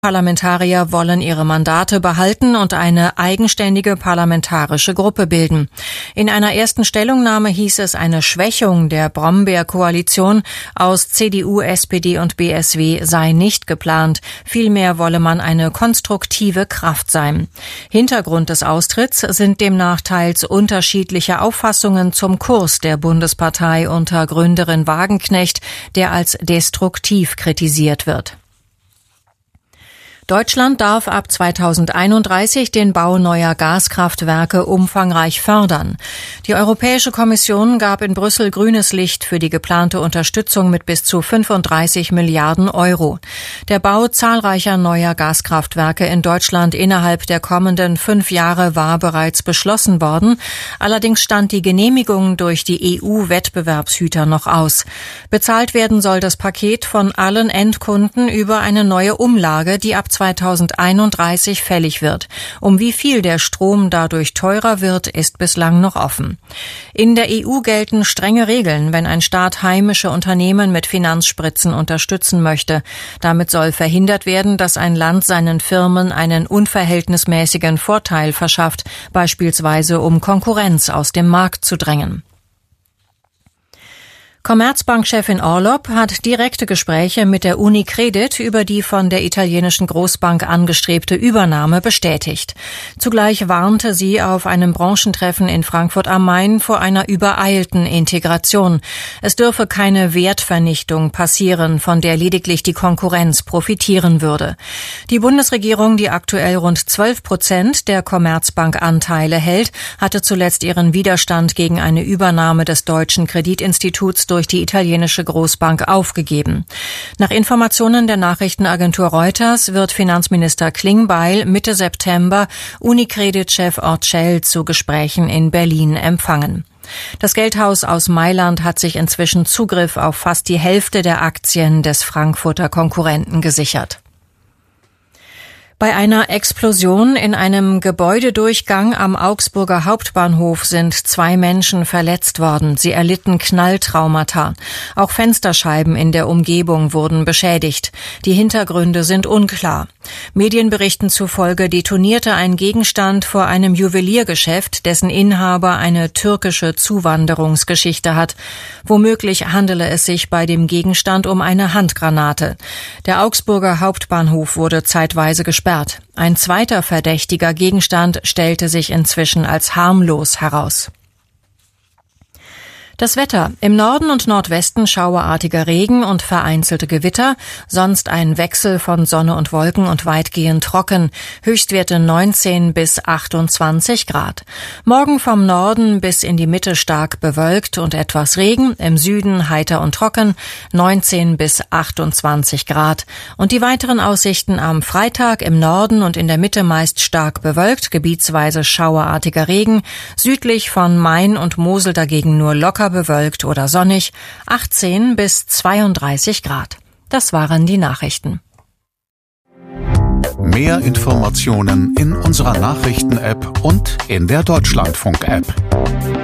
Parlamentarier wollen ihre Mandate behalten und eine eigenständige parlamentarische Gruppe bilden. In einer ersten Stellungnahme hieß es, eine Schwächung der Brombeer-Koalition aus CDU, SPD und BSW sei nicht geplant. Vielmehr wolle man eine konstruktive Kraft sein. Hintergrund des Austritts sind demnach teils unterschiedliche Auffassungen zum Kurs der Bundespartei unter Gründerin Wagenknecht, der als destruktiv kritisiert wird. Deutschland darf ab 2031 den Bau neuer Gaskraftwerke umfangreich fördern. Die Europäische Kommission gab in Brüssel grünes Licht für die geplante Unterstützung mit bis zu 35 Milliarden Euro. Der Bau zahlreicher neuer Gaskraftwerke in Deutschland innerhalb der kommenden 5 Jahre war bereits beschlossen worden. Allerdings stand die Genehmigung durch die EU-Wettbewerbshüter noch aus. Bezahlt werden soll das Paket von allen Endkunden über eine neue Umlage, die ab 2031 fällig wird. Um wie viel der Strom dadurch teurer wird, ist bislang noch offen. In der EU gelten strenge Regeln, wenn ein Staat heimische Unternehmen mit Finanzspritzen unterstützen möchte. Damit soll verhindert werden, dass ein Land seinen Firmen einen unverhältnismäßigen Vorteil verschafft, beispielsweise um Konkurrenz aus dem Markt zu drängen. Commerzbank-Chefin Orlopp hat direkte Gespräche mit der UniCredit über die von der italienischen Großbank angestrebte Übernahme bestätigt. Zugleich warnte sie auf einem Branchentreffen in Frankfurt am Main vor einer übereilten Integration. Es dürfe keine Wertvernichtung passieren, von der lediglich die Konkurrenz profitieren würde. Die Bundesregierung, die aktuell rund 12% der Commerzbank-Anteile hält, hatte zuletzt ihren Widerstand gegen eine Übernahme des Deutschen Kreditinstituts durch die italienische Großbank aufgegeben. Nach Informationen der Nachrichtenagentur Reuters wird Finanzminister Klingbeil Mitte September UniCredit-Chef Orcel zu Gesprächen in Berlin empfangen. Das Geldhaus aus Mailand hat sich inzwischen Zugriff auf fast die Hälfte der Aktien des Frankfurter Konkurrenten gesichert. Bei einer Explosion in einem Gebäudedurchgang am Augsburger Hauptbahnhof sind 2 Menschen verletzt worden. Sie erlitten Knalltraumata. Auch Fensterscheiben in der Umgebung wurden beschädigt. Die Hintergründe sind unklar. Medienberichten zufolge detonierte ein Gegenstand vor einem Juweliergeschäft, dessen Inhaber eine türkische Zuwanderungsgeschichte hat. Womöglich handele es sich bei dem Gegenstand um eine Handgranate. Der Augsburger Hauptbahnhof wurde zeitweise gesperrt. Ein zweiter verdächtiger Gegenstand stellte sich inzwischen als harmlos heraus. Das Wetter. Im Norden und Nordwesten schauerartiger Regen und vereinzelte Gewitter, sonst ein Wechsel von Sonne und Wolken und weitgehend trocken. Höchstwerte 19 bis 28 Grad. Morgen vom Norden bis in die Mitte stark bewölkt und etwas Regen, im Süden heiter und trocken, 19 bis 28 Grad. Und die weiteren Aussichten am Freitag im Norden und in der Mitte meist stark bewölkt, gebietsweise schauerartiger Regen, südlich von Main und Mosel dagegen nur locker bewölkt oder sonnig, 18 bis 32 Grad. Das waren die Nachrichten. Mehr Informationen in unserer Nachrichten-App und in der Deutschlandfunk-App.